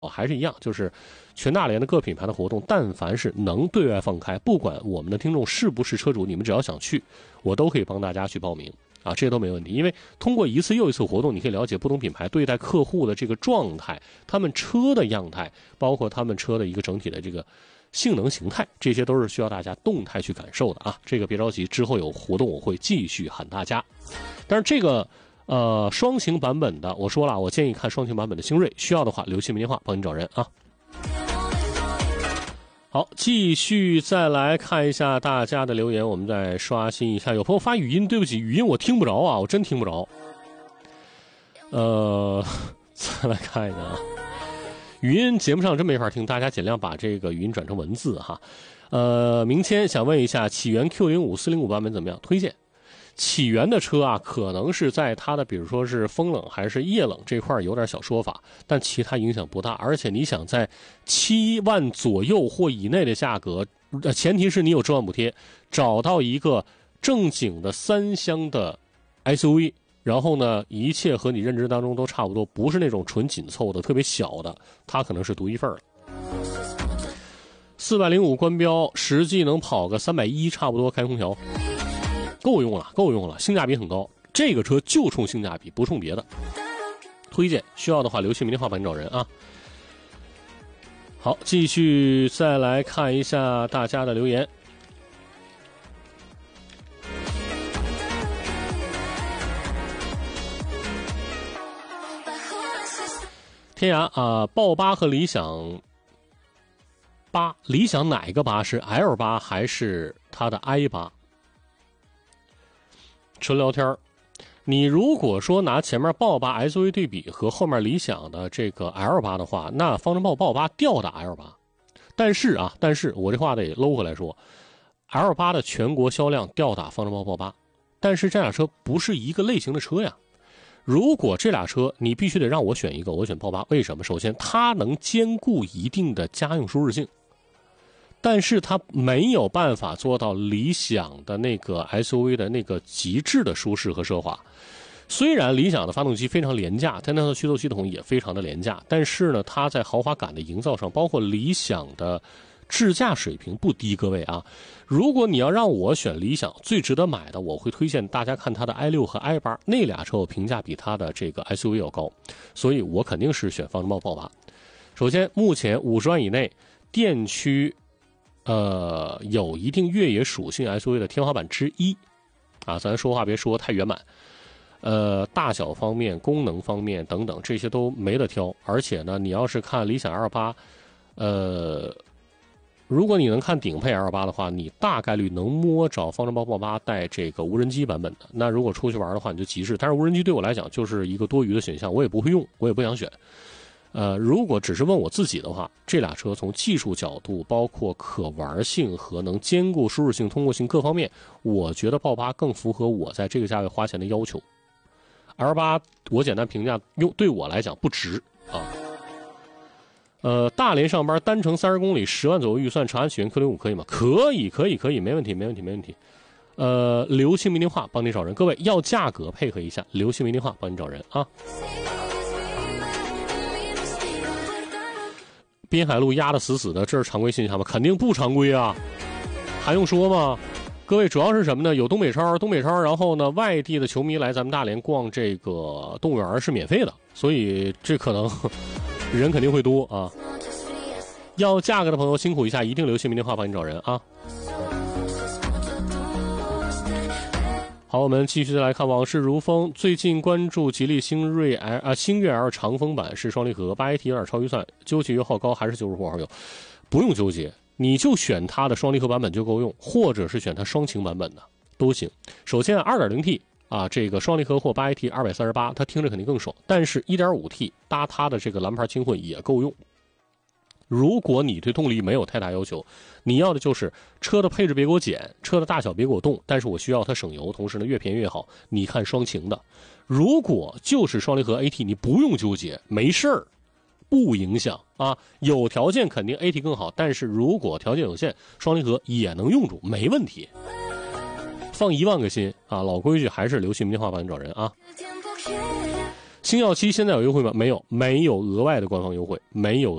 还是一样，就是全大连的各品牌的活动，但凡是能对外放开，不管我们的听众是不是车主，你们只要想去，我都可以帮大家去报名啊，这些都没问题。因为通过一次又一次活动，你可以了解不同品牌对待客户的这个状态，他们车的样态，包括他们车的一个整体的这个性能形态，这些都是需要大家动态去感受的啊。这个别着急，之后有活动我会继续喊大家。但是这个双擎版本的，我说了，我建议看双擎版本的星锐，需要的话留姓名电话帮你找人啊。好，继续再来看一下大家的留言，我们再刷新一下。有朋友发语音，对不起，语音我听不着啊，我真听不着。再来看一下啊，语音节目上真没法听，大家尽量把这个语音转成文字哈。明谦想问一下，起源 Q05 405版本怎么样？推荐。起源的车啊，可能是在它的比如说是风冷还是液冷这块有点小说法，但其他影响不大。而且你想在7万左右或以内的价格，前提是你有置换补贴，找到一个正经的3厢的 SUV， 然后呢一切和你认知当中都差不多，不是那种纯紧凑的特别小的，它可能是独一份了。405官标实际能跑个310，差不多开空调够用了，够用了，性价比很高。这个车就冲性价比，不冲别的。推荐，需要的话留姓名电话帮你找人啊。好，继续再来看一下大家的留言。天涯啊，豹8和理想8，理想哪个8是 L8还是它的 I8？纯聊天，你如果说拿前面豹8 SUV 对比和后面理想的这个 L8 的话，那方程豹8吊打 L8。但是我这话得搂回来说 ，L8 的全国销量吊打方程豹8，但是这俩车不是一个类型的车呀。如果这俩车你必须得让我选一个，我选豹8，为什么？首先它能兼顾一定的家用舒适性。但是它没有办法做到理想的那个 SUV 的那个极致的舒适和奢华。虽然理想的发动机非常廉价，但它的驱动系统也非常的廉价，但是呢，它在豪华感的营造上，包括理想的智驾水平不低，各位啊。如果你要让我选理想最值得买的，我会推荐大家看它的 i6 和 i8， 那俩车我评价比它的这个 SUV 要高，所以我肯定是选方程豹8。首先，目前50万以内电驱有一定越野属性 SUV 的天花板之一啊，咱说话别说太圆满。大小方面、功能方面等等，这些都没得挑。而且呢，你要是看理想 L8，如果你能看顶配 L8 的话，你大概率能摸着方程豹8带这个无人机版本的。那如果出去玩的话，你就极致。但是无人机对我来讲就是一个多余的选项，我也不会用，我也不想选。如果只是问我自己的话，这俩车从技术角度，包括可玩性和能兼顾舒适性、通过性各方面，我觉得豹8更符合我在这个价位花钱的要求。L8 我简单评价，对我来讲不值啊。大连上班单程30公里10万左右预算，长安起源 Q05 可以吗？可以，没问题。留姓名电话帮你找人，各位要价格配合一下，留姓名电话帮你找人啊。滨海路压得死死的，这是常规现象吗？肯定不常规啊，还用说吗？各位主要是什么呢？有东北超，然后呢，外地的球迷来咱们大连逛这个动物园是免费的，所以这可能人肯定会多啊。要价格的朋友辛苦一下，一定留姓名电话帮你找人啊。好，我们继续来看往事如风。最近关注吉利星越 L 长风版是双离合，8AT 有点超预算，纠结油耗高还是90号油？不用纠结，你就选它的双离合版本就够用，或者是选它双擎版本的都行。首先 2.0T 啊，这个双离合或 8AT 238，它听着肯定更爽，但是 1.5T 搭它的这个蓝牌轻混也够用。如果你对动力没有太大要求，你要的就是车的配置别给我减，车的大小别给我动，但是我需要它省油，同时呢越便宜越好。你看双擎的，如果就是双离合 AT， 你不用纠结，没事儿，不影响啊。有条件肯定 AT 更好，但是如果条件有限，双离合也能用住，没问题。放1万个心啊！老规矩还是留姓名电话帮你找人啊。 星耀7现在有优惠吗？没有，没有额外的官方优惠，没有。